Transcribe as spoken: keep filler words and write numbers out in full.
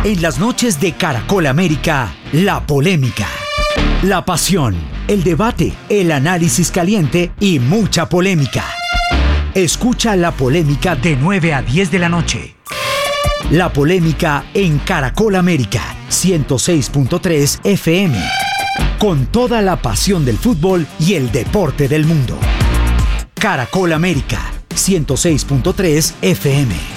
En las noches de Caracol América, la polémica, la pasión, el debate, el análisis caliente y mucha polémica. Escucha La Polémica de nueve a diez de la noche. La Polémica en Caracol América, ciento seis punto tres F M. Con toda la pasión del fútbol y el deporte del mundo. Caracol América, ciento seis punto tres F M.